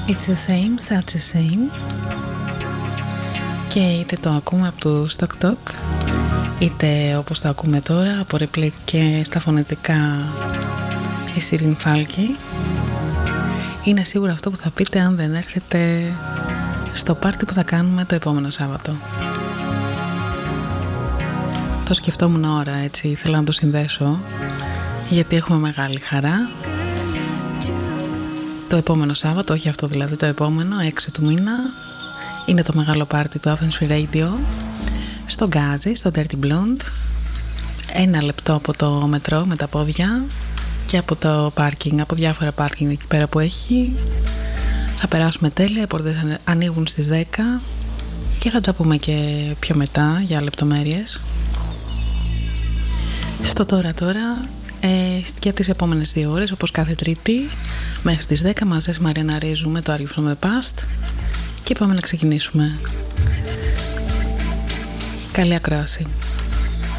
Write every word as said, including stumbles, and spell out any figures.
It's a shame, such a shame. Και είτε το ακούμε από το Stock Talk, είτε όπως το ακούμε τώρα από replay και στα φωνητικά η Σιρήν Φάλκη, είναι σίγουρα αυτό που θα πείτε αν δεν έρθετε στο πάρτι που θα κάνουμε το επόμενο Σάββατο. Το σκεφτόμουν ώρα, έτσι ήθελα να το συνδέσω, γιατί έχουμε μεγάλη χαρά. Το επόμενο Σάββατο, όχι αυτό δηλαδή, το επόμενο, έξι του μήνα, είναι το μεγάλο πάρτι του Athens Free Radio στο Γκάζι, στο Dirty Blonde. Ένα λεπτό από το μετρό με τα πόδια και από το πάρκινγκ, από διάφορα πάρκινγκ εκεί πέρα που έχει. Θα περάσουμε τέλεια, οι πόρτες ανοίγουν στις δέκα και θα τα πούμε και πιο μετά για λεπτομέρειες. Στο τώρα τώρα, ε, για τις επόμενες δύο ώρες, όπως κάθε Τρίτη μέχρι τις δέκα, μαζί Μαριάννα ρίζουμε το Are You From The Past και πάμε να ξεκινήσουμε. Καλή ακρόαση.